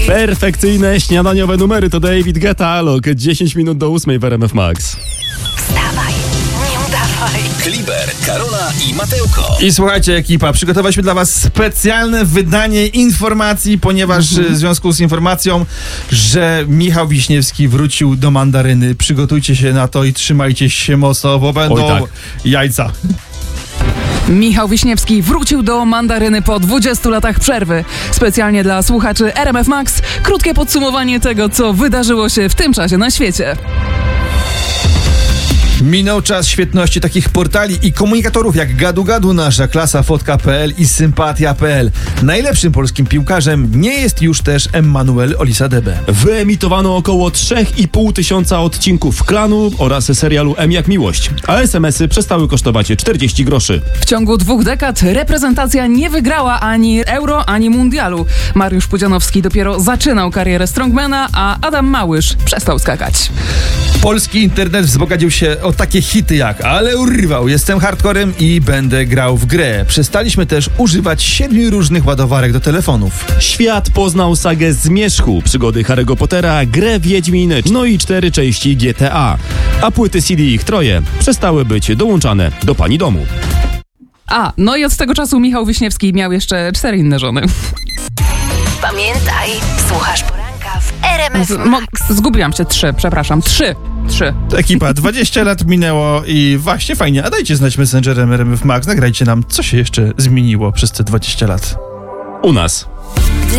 Perfekcyjne śniadaniowe numery to David Guetta, Alok. 10 minut do 8 w RMF Max. Wstawaj, nie udawaj. Kliber, Karola i Matełko. I słuchajcie, ekipa, przygotowaliśmy dla was specjalne wydanie informacji, ponieważ w związku z informacją, że Michał Wiśniewski wrócił do mandaryny. Przygotujcie się na to i trzymajcie się mocno, bo będą jajca. Michał Wiśniewski wrócił do mandaryny po 20 latach przerwy. Specjalnie dla słuchaczy RMF Max krótkie podsumowanie tego, co wydarzyło się w tym czasie na świecie. Minął czas świetności takich portali i komunikatorów jak Gadu Gadu, Nasza Klasa, Fotka.pl i Sympatia.pl. Najlepszym polskim piłkarzem nie jest już też Emmanuel Olisadebe. Wyemitowano około 3,5 tysiąca odcinków Klanu oraz serialu M jak miłość, a SMS-y przestały kosztować 40 groszy. W ciągu 2 dekad reprezentacja nie wygrała ani Euro, ani Mundialu. Mariusz Pudzianowski dopiero zaczynał karierę strongmana, a Adam Małysz przestał skakać. Polski internet wzbogacił się o takie hity jak Ale urwał, jestem hardcorem i będę grał w grę. Przestaliśmy też używać 7 różnych ładowarek do telefonów. Świat poznał sagę Zmierzchu, przygody Harry'ego Pottera, grę Wiedźmin, no i 4 części GTA. A płyty CD ich 3 przestały być dołączane do pani domu. No i od tego czasu Michał Wiśniewski miał jeszcze 4 inne żony. Pamiętaj, słuchasz poranka w RMF Max. Zgubiłam się, 3, przepraszam, 3. Ekipa, 20 lat minęło i właśnie fajnie. A dajcie znać Messengerem RMF Max, nagrajcie nam, co się jeszcze zmieniło przez te 20 lat. U nas.